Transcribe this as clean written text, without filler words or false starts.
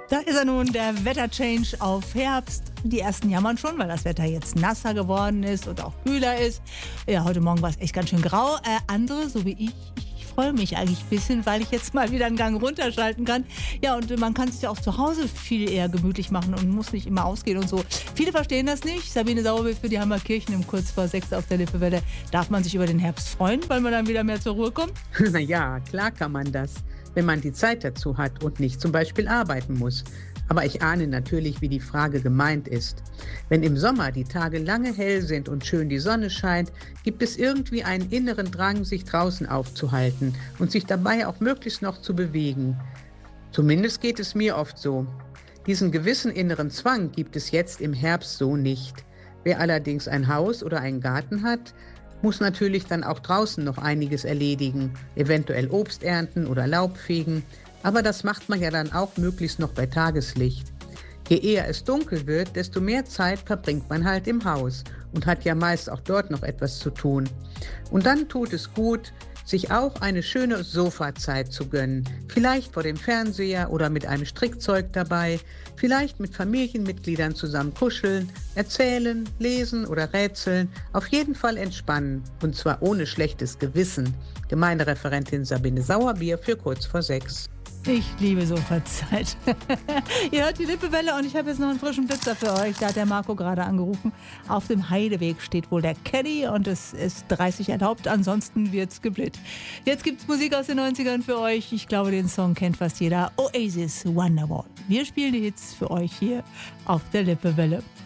Da ist er nun, der Wetterchange auf Herbst. Die ersten jammern schon, weil das Wetter jetzt nasser geworden ist und auch kühler ist. Ja, heute Morgen war es echt ganz schön grau. Andere, so wie ich freue mich eigentlich ein bisschen, weil ich jetzt mal wieder einen Gang runterschalten kann. Ja, und man kann es ja auch zu Hause viel eher gemütlich machen und muss nicht immer ausgehen und so. Viele verstehen das nicht. Sabine Sauerbild für die Hammerkirchen um kurz vor 6 auf der Lippewelle. Darf man sich über den Herbst freuen, weil man dann wieder mehr zur Ruhe kommt? Na ja, klar kann man das, wenn man die Zeit dazu hat und nicht zum Beispiel arbeiten muss. Aber ich ahne natürlich, wie die Frage gemeint ist. Wenn im Sommer die Tage lange hell sind und schön die Sonne scheint, gibt es irgendwie einen inneren Drang, sich draußen aufzuhalten und sich dabei auch möglichst noch zu bewegen. Zumindest geht es mir oft so. Diesen gewissen inneren Zwang gibt es jetzt im Herbst so nicht. Wer allerdings ein Haus oder einen Garten hat, muss natürlich dann auch draußen noch einiges erledigen, eventuell Obst ernten oder Laub fegen. Aber das macht man ja dann auch möglichst noch bei Tageslicht. Je eher es dunkel wird, desto mehr Zeit verbringt man halt im Haus und hat ja meist auch dort noch etwas zu tun. Und dann tut es gut, sich auch eine schöne Sofazeit zu gönnen. Vielleicht vor dem Fernseher oder mit einem Strickzeug dabei, vielleicht mit Familienmitgliedern zusammen kuscheln, erzählen, lesen oder rätseln, auf jeden Fall entspannen und zwar ohne schlechtes Gewissen. Gemeindereferentin Sabine Sauerbier für kurz vor 6. Ich liebe Sofazeit. Ihr hört die Lippewelle und ich habe jetzt noch einen frischen Blitzer für euch. Da hat der Marco gerade angerufen. Auf dem Heideweg steht wohl der Caddy und es ist 30 erlaubt. Ansonsten wird's geblit. Jetzt gibt's Musik aus den 90ern für euch. Ich glaube, den Song kennt fast jeder. Oasis, Wonderwall. Wir spielen die Hits für euch hier auf der Lippewelle.